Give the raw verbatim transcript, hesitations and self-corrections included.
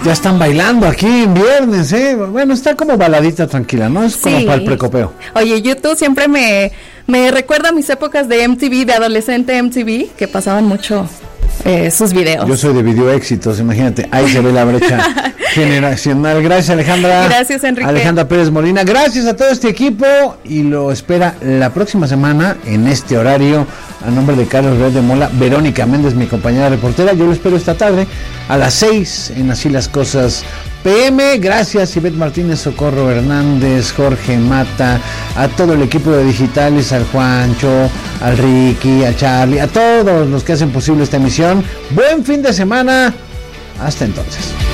Ya están bailando aquí en viernes, ¿eh? Bueno, está como baladita tranquila, ¿no? Es como Sí. para el precopeo. Oye, YouTube siempre me, me recuerda a mis épocas de M T V, de adolescente M T V, que pasaban mucho eh, sus videos. Yo soy de video éxitos, imagínate, ahí se ve la brecha generacional. Gracias, Alejandra. Gracias, Enrique. Alejandra Pérez Molina. Gracias a todo este equipo y lo espera la próxima semana en este horario. A nombre de Carlos Red de Mola, Verónica Méndez, mi compañera reportera. Yo lo espero esta tarde a las seis en Así las Cosas P M. Gracias, Ivette Martínez, Socorro Hernández, Jorge Mata, a todo el equipo de Digitales, al Juancho, al Ricky, a Charlie, a todos los que hacen posible esta emisión. Buen fin de semana. Hasta entonces.